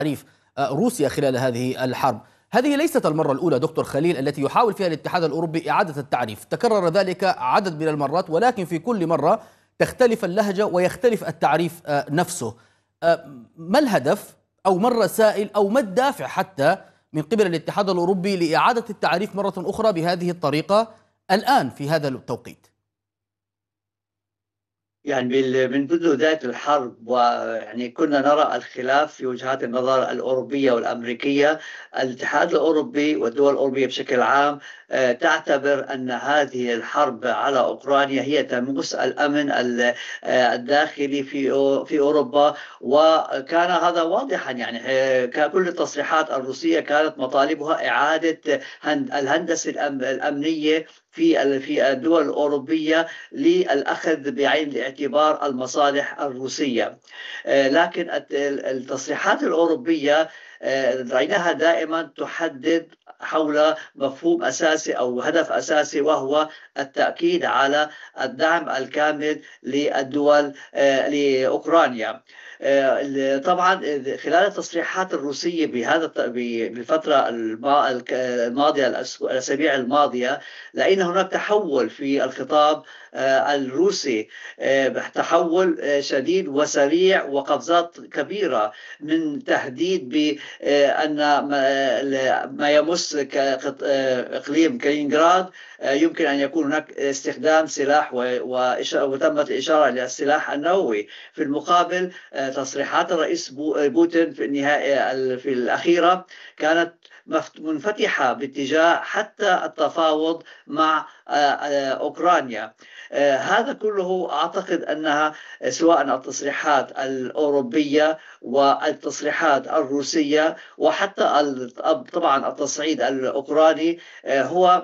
تعريف روسيا خلال هذه الحرب. هذه ليست المرة الأولى دكتور خليل التي يحاول فيها الاتحاد الأوروبي إعادة التعريف، تكرر ذلك عدد من المرات، ولكن في كل مرة تختلف اللهجة ويختلف التعريف نفسه. ما الهدف أو ما الرسائل أو ما الدافع حتى من قبل الاتحاد الأوروبي لإعادة التعريف مرة أخرى بهذه الطريقة الآن في هذا التوقيت؟ يعني منذ بداية الحرب ويعني كنا نرى الخلاف في وجهات النظر الأوروبية والأمريكية. الاتحاد الأوروبي والدول الأوروبية بشكل عام تعتبر أن هذه الحرب على أوكرانيا هي تمس الأمن الداخلي في أوروبا، وكان هذا واضحا. يعني كل التصريحات الروسية كانت مطالبها إعادة الهندسة الأمنية في الدول الأوروبية للأخذ بعين الاعتبار المصالح الروسية. لكن التصريحات الأوروبية رأيناها دائما تحدد حول مفهوم أساسي أو هدف أساسي، وهو التأكيد على الدعم الكامل للدول لأوكرانيا. طبعا خلال التصريحات الروسية بالفترة الماضية، الأسابيع الماضية، لأن هناك تحول في الخطاب الروسي، تحول شديد وسريع وقفزات كبيرة، من تهديد بأن ما يمس إقليم كالينغراد يمكن أن يكون هناك استخدام سلاح، وتمت الإشارة إلى السلاح النووي. في المقابل تصريحات الرئيس بوتين في الأخيرة كانت منفتحة باتجاه حتى التفاوض مع أوكرانيا. هذا كله أعتقد أنها سواء التصريحات الأوروبية والتصريحات الروسية وحتى طبعا التصعيد الأوكراني هو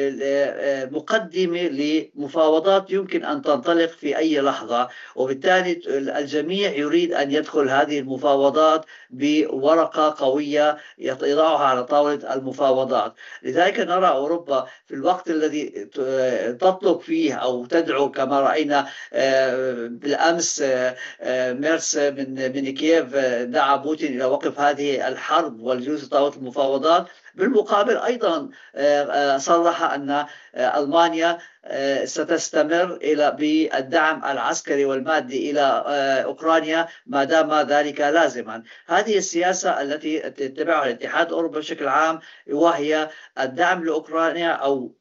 مقدمة لمفاوضات يمكن أن تنطلق في أي لحظة، وبالتالي الجميع يريد أن يدخل هذه المفاوضات بورقة قوية يضعها على طاولة المفاوضات. لذلك نرى أوروبا في الوقت الذي تطلب فيه أو تدعو، كما رأينا بالأمس ميرس من كييف دعا بوتين إلى وقف هذه الحرب والجلوس لطاولة المفاوضات. بالمقابل أيضا صرح أن ألمانيا ستستمر بالدعم العسكري والمادي إلى أوكرانيا ما دام ذلك لازما. هذه السياسة التي يتبعها الاتحاد الأوروبي بشكل عام، وهي الدعم لأوكرانيا، أو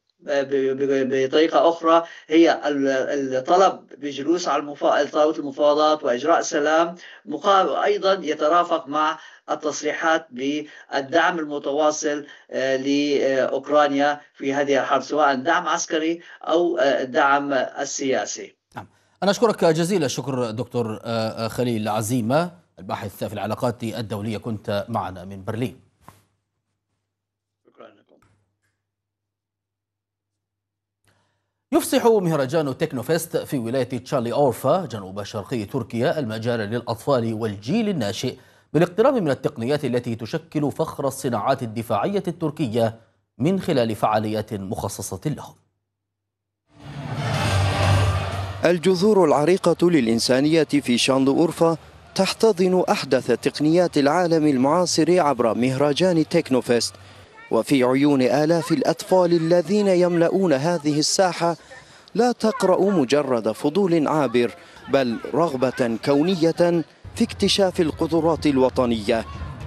بطريقة أخرى هي الطلب بجلوس على طاولة المفاوضات وإجراء سلام، مقابل أيضا يترافق مع التصريحات بالدعم المتواصل لأوكرانيا في هذه الحرب، سواء دعم عسكري أو الدعم السياسي. أنا أشكرك جزيل الشكر دكتور خليل عزيمة، الباحث في العلاقات الدولية، كنت معنا من برلين. شكرا لكم. يفسح مهرجان تكنوفيست في ولاية تشارلي أورفا جنوب شرقي تركيا المجال للأطفال والجيل الناشئ بالاقتراب من التقنيات التي تشكل فخر الصناعات الدفاعية التركية من خلال فعاليات مخصصة لهم. الجذور العريقة للإنسانية في شانلورفا تحتضن أحدث تقنيات العالم المعاصر عبر مهرجان تكنوفيست، وفي عيون آلاف الأطفال الذين يملؤون هذه الساحة لا تقرأ مجرد فضول عابر، بل رغبة كونية في اكتشاف القدرات الوطنية.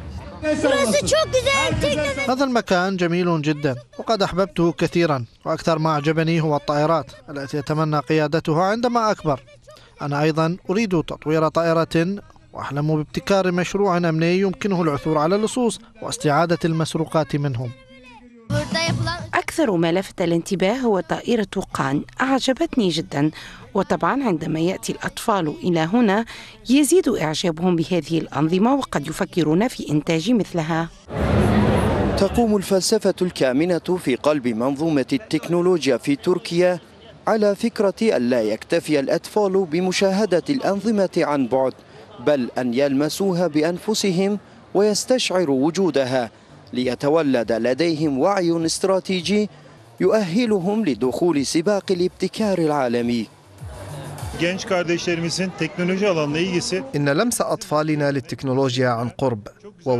هذا المكان جميل جدا وقد أحببته كثيرا، وأكثر ما أعجبني هو الطائرات التي أتمنى قيادتها عندما أكبر. أنا أيضا أريد تطوير طائرة، وأحلم بابتكار مشروع أمني يمكنه العثور على اللصوص واستعادة المسروقات منهم. أكثر ما لفت الانتباه هو طائرة قان، أعجبتني جدا، وطبعا عندما يأتي الأطفال إلى هنا يزيد إعجابهم بهذه الأنظمة وقد يفكرون في إنتاج مثلها. تقوم الفلسفة الكامنة في قلب منظومة التكنولوجيا في تركيا على فكرة أن لا يكتفي الأطفال بمشاهدة الأنظمة عن بعد، بل أن يلمسوها بأنفسهم ويستشعروا وجودها، ليتولد لديهم وعي استراتيجي يؤهلهم لدخول سباق الابتكار العالمي. إن لمس أطفالنا للتكنولوجيا عن قرب